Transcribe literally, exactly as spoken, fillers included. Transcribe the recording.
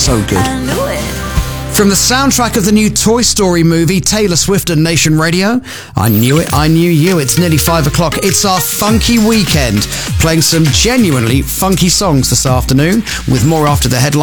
so good. I knew it. From the soundtrack of the new Toy Story movie, Taylor Swift and Nation Radio, I Knew It, I Knew You. It's nearly five o'clock. It's our funky weekend, playing some genuinely funky songs this afternoon, with more after the headline.